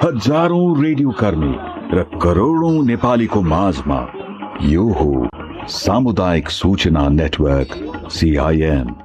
हजारौं रेडियो कर्मी र करोडौं नेपालीको माझमा यो हो सामुदायिक सूचना नेटवर्क CIN।